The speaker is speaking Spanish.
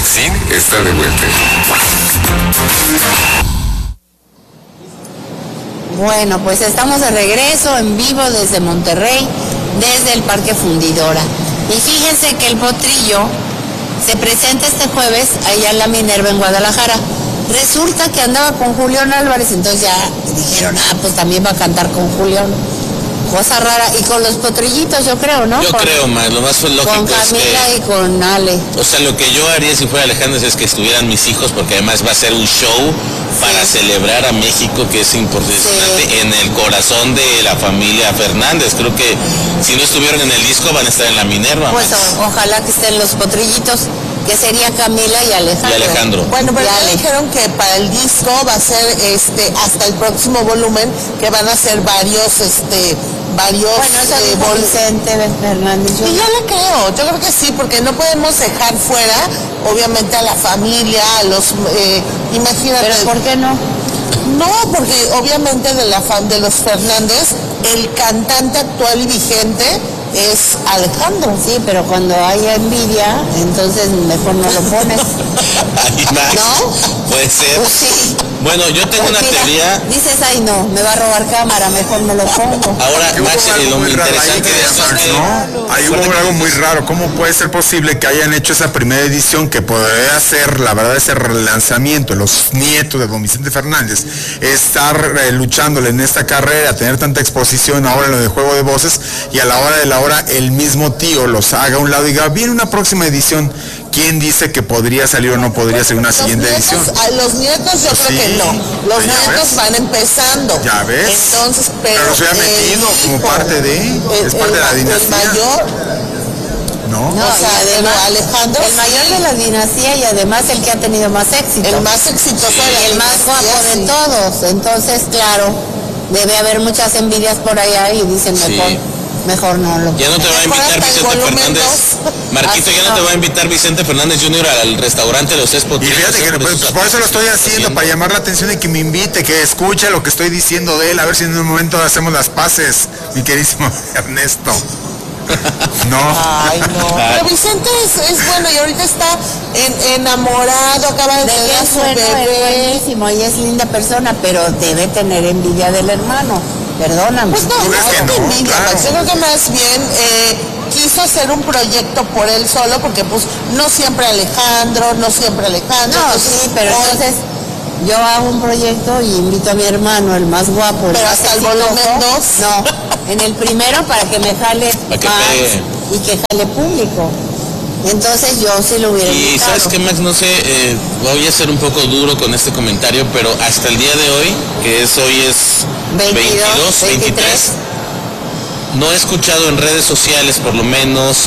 Sin está de vuelta. Bueno, pues estamos de regreso en vivo desde Monterrey, desde el Parque Fundidora. Y fíjense que el Potrillo se presenta este jueves allá en la Minerva en Guadalajara. Resulta que andaba con Julián Álvarez, entonces ya dijeron, pues también va a cantar con Julián. Cosa rara, y con los potrillitos, yo creo, ¿no? Yo creo más, lo más lógico con Camila y con Ale. O sea, lo que yo haría si fuera Alejandro es que estuvieran mis hijos, porque además va a ser un show para celebrar a México, que es importante en el corazón de la familia Fernández. Creo que si no estuvieron en el disco van a estar en la Minerva. Pues ojalá que estén los potrillitos, que sería Camila y Alejandro. Bueno, pero ya dijeron que para el disco va a ser hasta el próximo volumen, que van a ser varios bueno, eso Vicente Fernández. Y yo le creo, yo creo que sí, porque no podemos dejar fuera, obviamente, a la familia, a los, imagínate. ¿Pero por qué no? No, porque obviamente de los Fernández, el cantante actual y vigente es Alejandro. Sí, pero cuando haya envidia, entonces mejor no lo pones. ¿No? Puede ser. Pues sí. Bueno, yo tengo una teoría. Dices, ay no, me va a robar cámara, mejor no lo pongo. Ahora, Max, lo interesante de esto es que... ¿no? Ahí hubo algo muy raro. ¿Cómo puede ser posible que hayan hecho esa primera edición que podría ser, la verdad, ese relanzamiento, los nietos de don Vicente Fernández, estar luchándole en esta carrera, tener tanta exposición ahora en lo de Juego de Voces, y a la hora de la hora el mismo tío los haga a un lado y diga, viene una próxima edición? ¿Quién dice que podría salir o no podría ser una siguiente edición? A los nietos yo creo que no. Los nietos van empezando. Ya ves. Entonces, pero se ha metido como parte de... es parte de la dinastía. El mayor... No. O sea, Alejandro... El mayor de la dinastía y además el que ha tenido más éxito. El más exitoso y el más guapo de todos. Entonces, claro, debe haber muchas envidias por allá y dicen mejor no lo... Ya no te va a invitar Vicente Fernández. Marquito, ya no te va a invitar Vicente Fernández Jr. al restaurante de los Potrillos. Y fíjate que por eso lo estoy haciendo, para llamar la atención de que me invite, que escuche lo que estoy diciendo de él, a ver si en un momento hacemos las paces, mi queridísimo Ernesto. No. Ay, no. Pero Vicente es bueno y ahorita está enamorado, acaba de tener a su bebé. Es buenísimo y es linda persona, pero debe tener envidia del hermano. Perdóname. Pues no envidia, claro. Yo creo que más bien quiso hacer un proyecto por él solo, porque pues no siempre Alejandro. No, sí, pero entonces yo hago un proyecto y invito a mi hermano, el más guapo. Pero hasta el volumen 2. No, en el primero para que me jale más y que jale público. Entonces yo sí lo hubiera invitado. Y sabes que, Max, no sé, voy a ser un poco duro con este comentario, pero hasta el día de hoy, que hoy es 22, 23, no he escuchado en redes sociales, por lo menos,